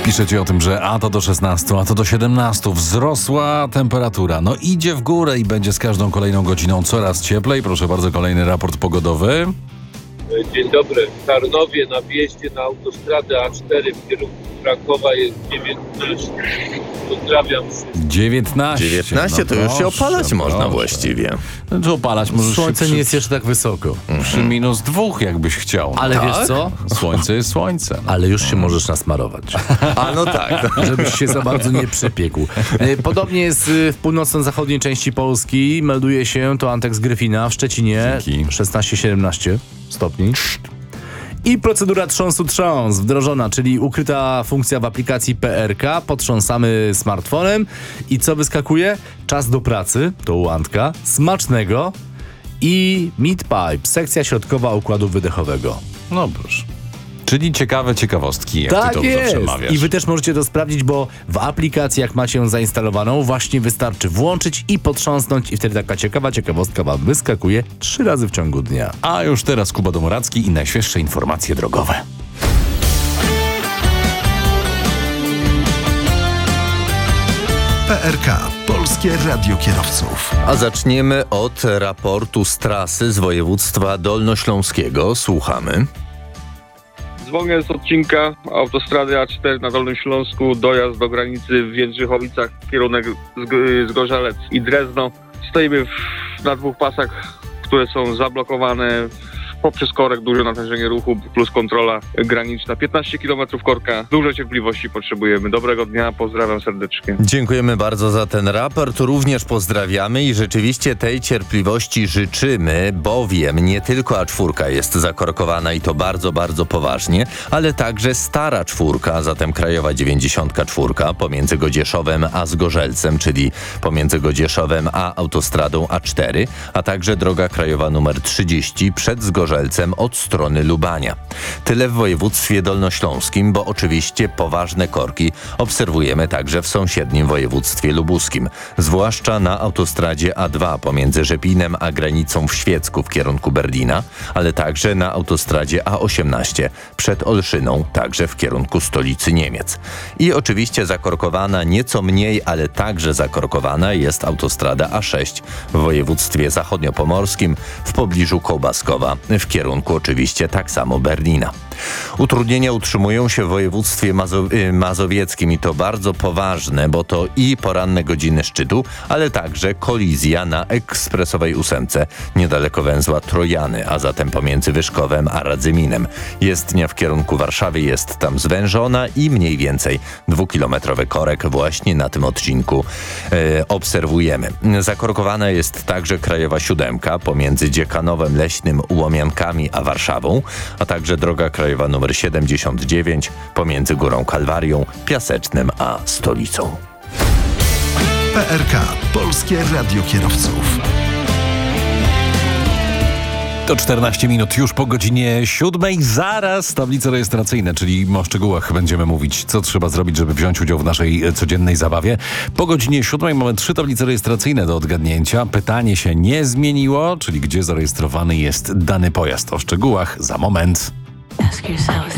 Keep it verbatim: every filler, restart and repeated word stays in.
Piszecie o tym, że a to do szesnastu, a to do siedemnastu. Wzrosła temperatura. No idzie w górę i będzie z każdą kolejną godziną coraz cieplej. Proszę bardzo, kolejny raport pogodowy. Dzień dobry. W Tarnowie na wjeździe na autostradę A cztery w kierunku Krakowa jest dziewiętnaście. Pozdrawiam. dziewiętnaście. dziewiętnaście to no już się proszę, opalać można proszę. właściwie. Znaczy opalać możesz Słońce się nie przy, jest jeszcze tak wysoko. przy minus dwóch, jakbyś chciał. Ale Tak? wiesz co? Słońce jest słońce. Ale już się możesz nasmarować, A no tak. żebyś się za bardzo nie przypiekł. E, Podobnie jest y, w północno-zachodniej części Polski. Melduje się to Antek z Gryfina w Szczecinie. Dzięki. szesnaście siedemnaście stopni. I procedura trząsu trząs wdrożona, czyli ukryta funkcja w aplikacji P R K. Potrząsamy smartfonem i co wyskakuje? Czas do pracy, to u Antka, smacznego i Meat Pipe, sekcja środkowa układu wydechowego. No proszę. Czyli ciekawe ciekawostki, jak ty Tak to jest! przemawiasz. I wy też możecie to sprawdzić, bo w aplikacji, jak macie ją zainstalowaną, właśnie wystarczy włączyć i potrząsnąć i wtedy taka ciekawa ciekawostka wam wyskakuje trzy razy w ciągu dnia. A już teraz Kuba Domoracki i najświeższe informacje drogowe. P R K. Polskie Radio Kierowców. A zaczniemy od raportu z trasy z województwa dolnośląskiego. Słuchamy. Dzwonię z odcinka autostrady A cztery na Dolnym Śląsku, dojazd do granicy w Jędrzychowicach, kierunek z Zgorzelec i Drezno. Stoimy w, na dwóch pasach, które są zablokowane poprzez korek, duże natężenie ruchu plus kontrola graniczna. piętnaście kilometrów korka, dużo cierpliwości potrzebujemy. Dobrego dnia, pozdrawiam serdecznie. Dziękujemy bardzo za ten raport. Również pozdrawiamy i rzeczywiście tej cierpliwości życzymy, bowiem nie tylko A cztery jest zakorkowana i to bardzo, bardzo poważnie, ale także stara czwórka, a zatem krajowa dziewięćdziesiątka cztery pomiędzy Godzieszowem a Zgorzelcem, czyli pomiędzy Godzieszowem a autostradą A cztery, a także droga krajowa numer trzydzieści przed Zgorzelcem od strony Lubania. Tyle w województwie dolnośląskim, bo oczywiście poważne korki obserwujemy także w sąsiednim województwie lubuskim, zwłaszcza na autostradzie A dwa pomiędzy Rzepinem a granicą w Świecku w kierunku Berlina, ale także na autostradzie A osiemnaście przed Olszyną, także w kierunku stolicy Niemiec. I oczywiście zakorkowana nieco mniej, ale także zakorkowana jest autostrada A sześć w województwie zachodniopomorskim w pobliżu Kołbaskowa, w kierunku oczywiście tak samo Berlina. Utrudnienia utrzymują się w województwie mazo- mazowieckim i to bardzo poważne, bo to i poranne godziny szczytu, ale także kolizja na ekspresowej ósemce niedaleko węzła Trojany, a zatem pomiędzy Wyszkowem a Radzyminem. Jezdnia w kierunku Warszawy jest tam zwężona i mniej więcej dwukilometrowy korek właśnie na tym odcinku e, obserwujemy. Zakorkowana jest także krajowa siódemka pomiędzy Dziekanowem Leśnym, Łomiankami a Warszawą, a także droga krajowa numer siedemdziesiąt dziewięć pomiędzy Górą Kalwarią, Piasecznem a Stolicą. P R K. Polskie Radio Kierowców. To czternaście minut już po godzinie siódmej. Zaraz tablice rejestracyjne, czyli o szczegółach będziemy mówić, co trzeba zrobić, żeby wziąć udział w naszej codziennej zabawie. Po godzinie siódmej mamy trzy tablice rejestracyjne do odgadnięcia. Pytanie się nie zmieniło, czyli gdzie zarejestrowany jest dany pojazd. O szczegółach za moment. Ask yourself